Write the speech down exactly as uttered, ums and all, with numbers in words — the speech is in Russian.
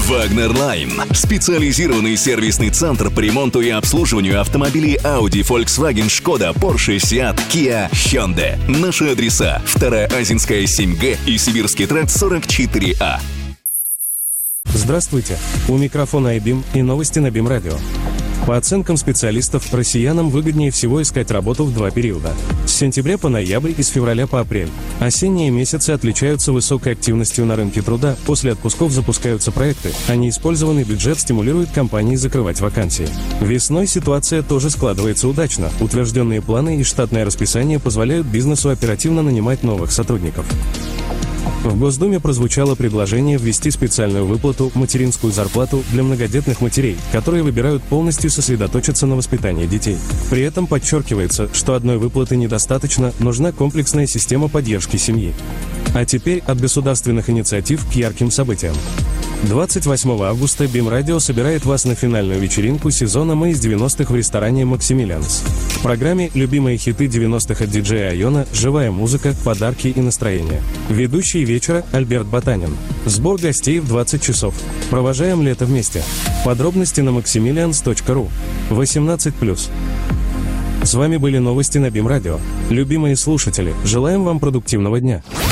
Вагнер Лайн. Специализированный сервисный центр по ремонту и обслуживанию автомобилей Audi, Volkswagen, Skoda, Porsche, Seat, Kia, Hyundai. Наши адреса: Вторая Азинская, семь Г и Сибирский тракт, сорок четыре А. Здравствуйте. У микрофона iBeam и новости на BeamRadio. Радио. По оценкам специалистов, россиянам выгоднее всего искать работу в два периода. С сентября по ноябрь и с февраля по апрель. Осенние месяцы отличаются высокой активностью на рынке труда, после отпусков запускаются проекты, а неиспользованный бюджет стимулирует компании закрывать вакансии. Весной ситуация тоже складывается удачно. Утвержденные планы и штатное расписание позволяют бизнесу оперативно нанимать новых сотрудников. В Госдуме прозвучало предложение ввести специальную выплату материнскую зарплату для многодетных матерей, которые выбирают полностью сосредоточиться на воспитании детей. При этом подчеркивается, что одной выплаты недостаточно, нужна комплексная система поддержки семьи. А теперь от государственных инициатив к ярким событиям. двадцать восьмого августа BeamRadio собирает вас на финальную вечеринку сезона «Мы из девяностых» в ресторане «Максимилианс». В программе любимые хиты девяностых от диджея Айона, живая музыка, подарки и настроение. Ведущий вечера Альберт Ботанин. Сбор гостей в двадцать часов. Провожаем лето вместе. Подробности на максимилианс точка ру. восемнадцать плюс. С вами были новости на BeamRadio. Любимые слушатели, желаем вам продуктивного дня.